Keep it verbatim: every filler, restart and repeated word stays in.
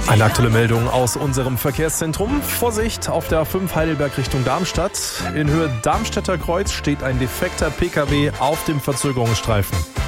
Eine aktuelle Meldung aus unserem Verkehrszentrum. Vorsicht auf der A fünf Heidelberg Richtung Darmstadt. In Höhe Darmstädter Kreuz steht ein defekter P K W auf dem Verzögerungsstreifen.